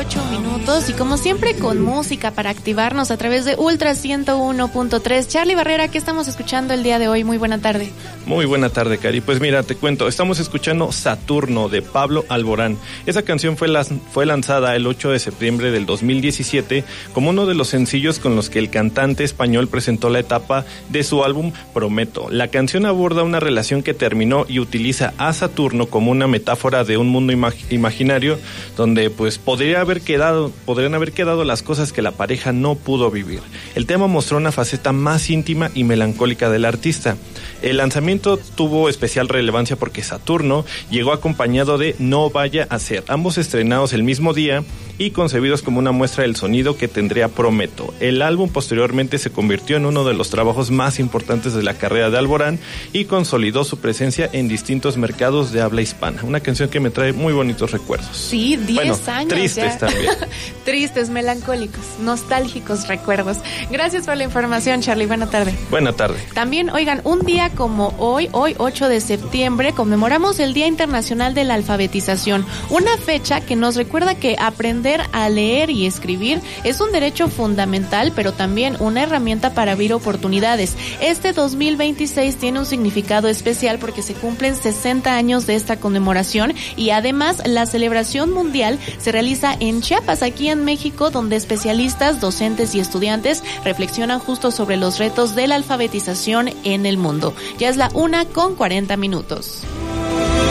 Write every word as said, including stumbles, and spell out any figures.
ocho minutos y como siempre con música para activarnos a través de Ultra ciento uno punto tres. Charly Barrera, ¿qué estamos escuchando el día de hoy? Muy buena tarde. Muy buena tarde, Cari. Pues mira, te cuento, estamos escuchando Saturno de Pablo Alborán. Esa canción fue, las, fue lanzada el ocho de septiembre del dos mil diecisiete como uno de los sencillos con los que el cantante español presentó la etapa de su álbum Prometo. La canción aborda una relación que terminó y utiliza a Saturno como una metáfora de un mundo imag- imaginario donde pues podría haber quedado, podrían haber quedado las cosas que la pareja no pudo vivir. El tema mostró una faceta más íntima y melancólica del artista. El lanzamiento tuvo especial relevancia porque Saturno llegó acompañado de No Vaya a Ser, ambos estrenados el mismo día y concebidos como una muestra del sonido que tendría Prometo. El álbum posteriormente se convirtió en uno de los trabajos más importantes de la carrera de Alborán y consolidó su presencia en distintos mercados de habla hispana. Una canción que me trae muy bonitos recuerdos. Sí, diez bueno, años. Tristes ya. también. Tristes, melancólicos, nostálgicos recuerdos. Gracias por la información, Charly. Buena tarde. Buena tarde. También, oigan, un día como hoy, hoy ocho de septiembre, conmemoramos el Día Internacional de la Alfabetización, una fecha que nos recuerda que aprender a leer y escribir es un derecho fundamental, pero también una herramienta para abrir oportunidades. Este dos mil veintiséis tiene un significado especial porque se cumplen sesenta años de esta conmemoración y además la celebración mundial se realiza en Chiapas, aquí en México, donde especialistas, docentes y estudiantes reflexionan justo sobre los retos de la alfabetización en el mundo. Ya es la una con cuarenta minutos.